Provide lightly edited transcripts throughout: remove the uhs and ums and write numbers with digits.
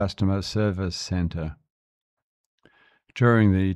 Customer Service Centre. During the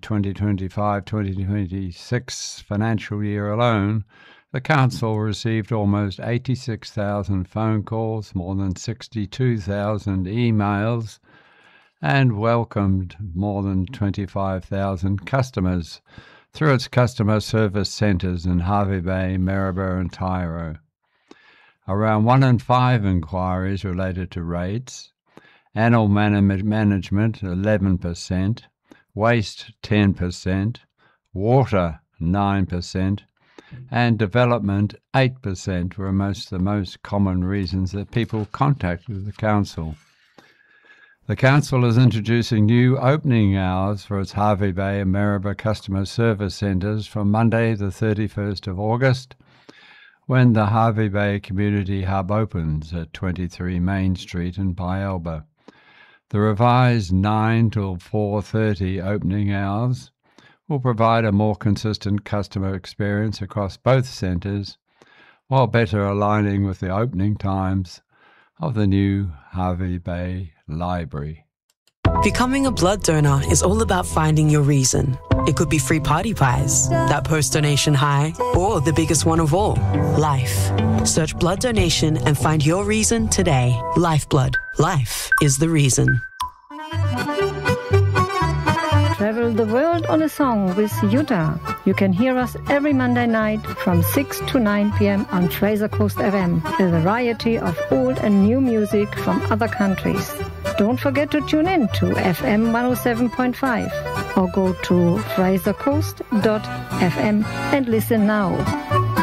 2025-2026 financial year alone, the Council received almost 86,000 phone calls, more than 62,000 emails, and welcomed more than 25,000 customers through its customer service centres in Hervey Bay, Maryborough and Tyro. Around 1 in 5 inquiries related to rates, animal management 11%, waste 10%, water 9%, and development 8% were amongst the most common reasons that people contacted the Council. The Council is introducing new opening hours for its Hervey Bay and Maryborough customer service centres from Monday the 31st of August, when the Hervey Bay Community Hub opens at 23 Main Street in Pialba. The revised 9 till 4:30 opening hours will provide a more consistent customer experience across both centres, while better aligning with the opening times of the new Hervey Bay Library. Becoming a blood donor is all about finding your reason. It could be free party pies, that post-donation high, or the biggest one of all, life. Search blood donation and find your reason today. Lifeblood. Life is the reason. Travel the world on a song with Jutta. You can hear us every Monday night from 6 to 9 p.m. on Fraser Coast FM. A variety of old and new music from other countries. Don't forget to tune in to FM 107.5 or go to frasercoast.fm and listen now.